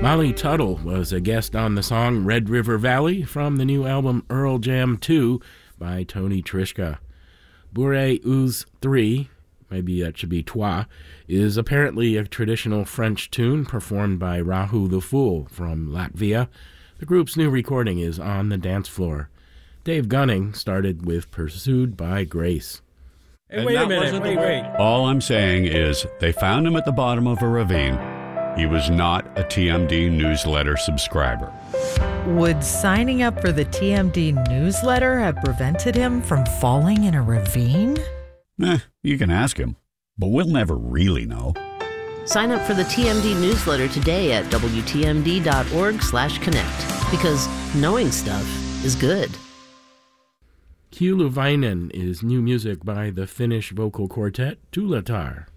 Molly Tuttle was a guest on the song Red River Valley from the new album Earl Jam 2 by Tony Trischka. Bourrée Ouz 3, maybe that should be Toi, is apparently a traditional French tune performed by Rahu the Fool from Latvia. The group's new recording is on the dance floor. Dave Gunning started with Pursued by Grace. Hey, wait a minute, wait. All I'm saying is they found him at the bottom of a ravine. He was not a TMD newsletter subscriber. Would signing up for the TMD newsletter have prevented him from falling in a ravine? You can ask him, but we'll never really know. Sign up for the TMD newsletter today at wtmd.org/connect, because knowing stuff is good. Kuuluvainen is new music by the Finnish vocal quartet Tuulatar.